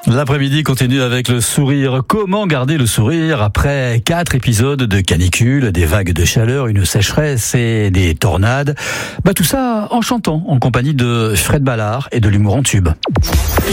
L'après-midi continue avec le sourire. Comment garder le sourire après 4 épisodes de canicule, des vagues de chaleur, une sécheresse et des tornades? Tout ça en chantant, en compagnie de Fred Ballard et de l'humour en tube.